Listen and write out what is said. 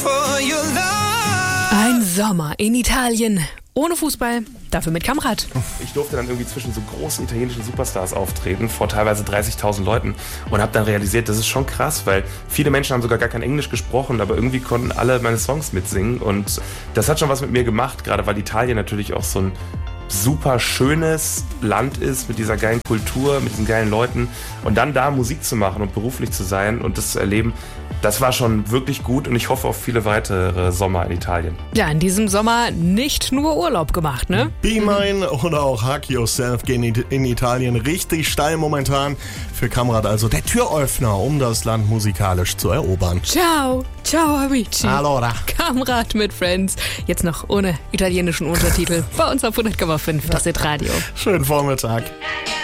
Ein Sommer in Italien. Ohne Fußball, dafür mit Kamrad. Ich durfte dann irgendwie zwischen so großen italienischen Superstars auftreten, vor teilweise 30.000 Leuten, und habe dann realisiert, das ist schon krass, weil viele Menschen haben sogar gar kein Englisch gesprochen, aber irgendwie konnten alle meine Songs mitsingen, und das hat schon was mit mir gemacht, gerade weil Italien natürlich auch so ein super schönes Land ist, mit dieser geilen Kultur, mit diesen geilen Leuten, und dann da Musik zu machen und beruflich zu sein und das zu erleben, das war schon wirklich gut, und ich hoffe auf viele weitere Sommer in Italien. Ja, in diesem Sommer nicht nur Urlaub gemacht, ne? Be Mine oder auch Hug Yourself gehen in Italien richtig steil momentan. Für Kamrad also der Türöffner, um das Land musikalisch zu erobern. Ciao, ciao amici. Allora. Kamrad mit Friends. Jetzt noch ohne italienischen Untertitel. Bei uns auf 100,5, das ist Radio. Schönen Vormittag.